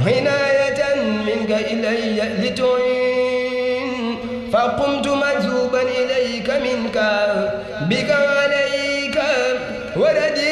عناية منك إلي لتعين فقمت مجذوبا إليك منك بك عليك وردي